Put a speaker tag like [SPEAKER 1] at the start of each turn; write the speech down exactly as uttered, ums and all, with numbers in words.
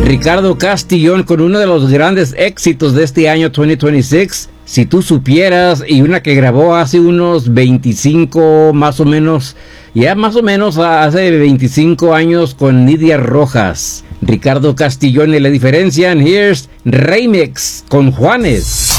[SPEAKER 1] Ricardo Castillón con uno de los grandes éxitos de este año dos mil veintiséis, Si tú supieras, y una que grabó hace unos veinticinco más o menos, ya más o menos hace veinticinco años con Nidia Rojas. Ricardo Castillón y La Diferencia, and here's Remix con Juanes.